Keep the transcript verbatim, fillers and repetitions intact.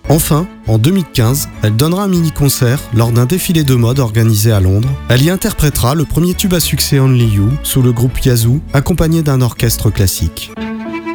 Enfin, en deux mille quinze, elle donnera un mini-concert lors d'un défilé de mode organisé à Londres. Elle y interprétera le premier tube à succès Only You sous le groupe Yazoo, accompagné d'un orchestre classique.